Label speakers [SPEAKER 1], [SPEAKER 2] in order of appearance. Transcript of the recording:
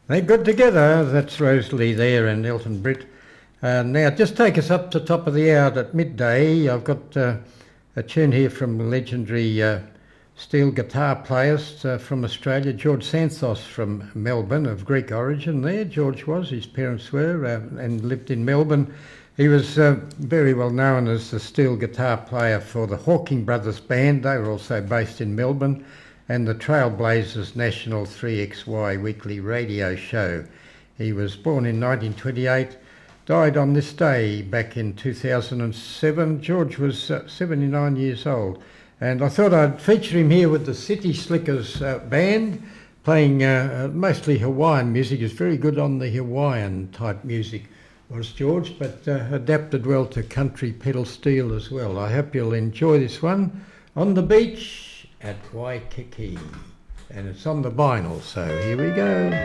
[SPEAKER 1] They're good together. That's Rosalie there and Elton Britt. Now, just take us up to top of the hour at midday. I've got a tune here from legendary steel guitar players from Australia. George Santos from Melbourne, of Greek origin there. George was, his parents were, and lived in Melbourne. He was very well known as the steel guitar player for the Hawking Brothers Band. They were also based in Melbourne, and the Trailblazers National 3XY weekly radio show. He was born in 1928, died on this day back in 2007. George was 79 years old, and I thought I'd feature him here with the City Slickers band, playing mostly Hawaiian music. He's very good on the Hawaiian type music, was George, but adapted well to country pedal steel as well. I hope you'll enjoy this one, On the Beach at Waikiki, and it's on the vinyl, so here we go.